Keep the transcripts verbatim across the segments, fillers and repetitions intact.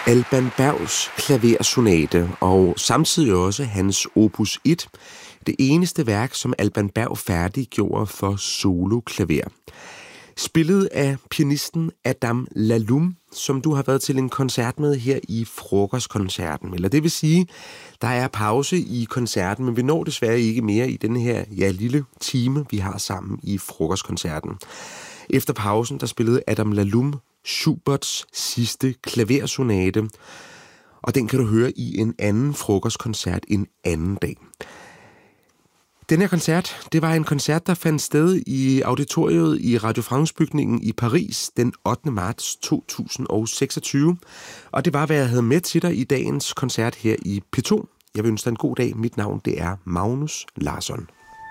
Alban Bergs klaversonate og samtidig også hans opus et, det eneste værk, som Alban Berg færdiggjorde for solo-klaver. Spillet af pianisten Adam Laloum, som du har været til en koncert med her i frokostkoncerten. Eller det vil sige, der er pause i koncerten, men vi når desværre ikke mere i denne her ja, lille time, vi har sammen i frokostkoncerten. Efter pausen, der spillede Adam Laloum Schuberts sidste klaversonate, og den kan du høre i en anden frokostkoncert en anden dag. Den her koncert, det var en koncert, der fandt sted i auditoriet i Radio France-bygningen i Paris den ottende marts to tusind og seksogtyve. Og det var, hvad jeg havde med til dig i dagens koncert her i P to. Jeg vil ønske dig en god dag. Mit navn, det er Magnus Larsson.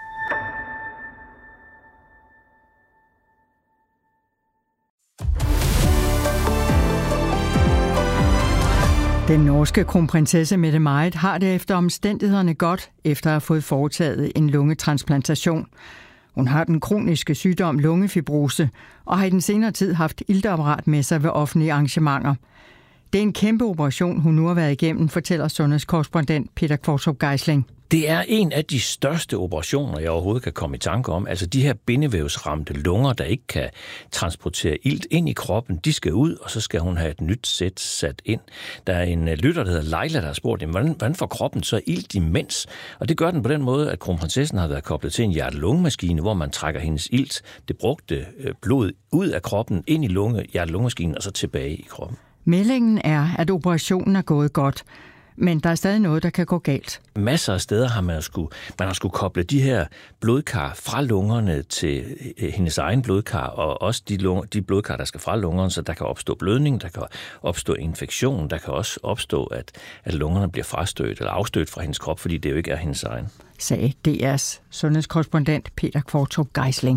Den norske kronprinsesse Mette-Marit har det efter omstændighederne godt, efter at have fået foretaget en lungetransplantation. Hun har den kroniske sygdom lungefibrose og har i den senere tid haft iltapparat med sig ved offentlige arrangementer. Det er en kæmpe operation, hun nu har været igennem, fortæller sundhedskorrespondent Peter Kvartrup Geisling. Det er en af de største operationer, jeg overhovedet kan komme i tanke om. Altså de her bindevævsramte lunger, der ikke kan transportere ilt ind i kroppen, de skal ud, og så skal hun have et nyt sæt sat ind. Der er en lytter, der hedder Leila, der har spurgt, hvordan, hvordan får kroppen så ilt imens? Og det gør den på den måde, at kronprinsessen har været koblet til en hjerte-lungemaskine, hvor man trækker hendes ilt, det brugte blod, ud af kroppen, ind i lunge, hjerte-lungemaskinen og så tilbage i kroppen. Meldingen er, at operationen er gået godt. Men der er stadig noget, der kan gå galt. Masser af steder har man skulle, man har skulle koble de her blodkar fra lungerne til hendes egen blodkar, og også de, lunger, de blodkar, der skal fra lungerne, så der kan opstå blødning, der kan opstå infektion, der kan også opstå, at, at lungerne bliver frastødt eller afstødt fra hendes krop, fordi det jo ikke er hendes egen. Sagde D R's sundhedskorrespondent Peter Kvartrup Geisling.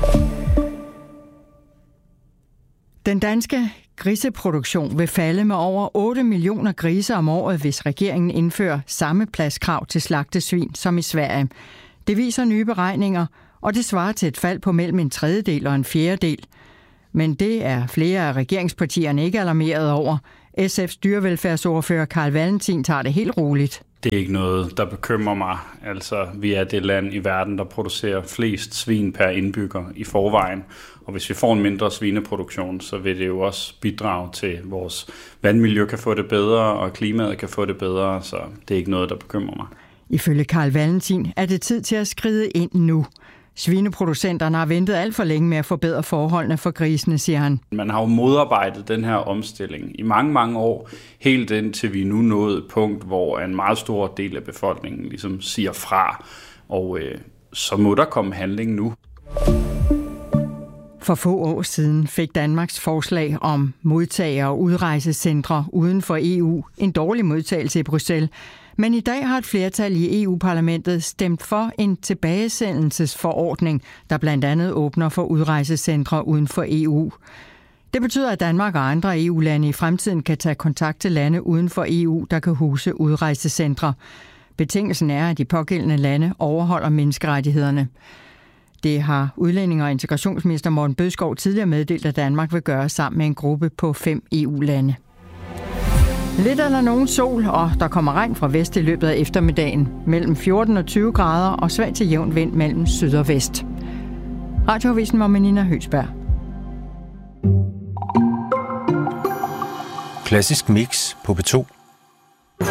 Den danske griseproduktion vil falde med over otte millioner grise om året, hvis regeringen indfører samme pladskrav til slagtesvin som i Sverige. Det viser nye beregninger, og det svarer til et fald på mellem en tredjedel og en fjerdedel. Men det er flere af regeringspartierne ikke alarmeret over. S F's dyrevelfærdsordfører Carl Valentin tager det helt roligt. Det er ikke noget, der bekymrer mig. Altså, vi er det land i verden, der producerer flest svin per indbygger i forvejen. Og hvis vi får en mindre svineproduktion, så vil det jo også bidrage til, at vores vandmiljø kan få det bedre, og klimaet kan få det bedre. Så det er ikke noget, der bekymrer mig. Ifølge Carl Valentin er det tid til at skride ind nu. Svineproducenterne har ventet alt for længe med at forbedre forholdene for grisene, siger han. Man har jo modarbejdet den her omstilling i mange, mange år, helt indtil vi nu nåede et punkt, hvor en meget stor del af befolkningen ligesom siger fra, og øh, så må der komme handling nu. For få år siden fik Danmarks forslag om modtager- og udrejsecentre uden for E U en dårlig modtagelse i Bruxelles. Men i dag har et flertal i E U-parlamentet stemt for en tilbagesendelsesforordning, der blandt andet åbner for udrejsecentre uden for E U. Det betyder, at Danmark og andre E U-lande i fremtiden kan tage kontakt til lande uden for E U, der kan huse udrejsecentre. Betingelsen er, at de pågældende lande overholder menneskerettighederne. Det har udlændinge- og integrationsminister Morten Bødskov tidligere meddelt, at Danmark vil gøre sammen med en gruppe på fem E U-lande. Lidt eller nogen sol, og der kommer regn fra vest i løbet af eftermiddagen. Mellem fjorten og tyve grader og svag til jævn vind mellem syd og vest. Radioavisen var med Nina Høgsberg. Klassisk mix på P to.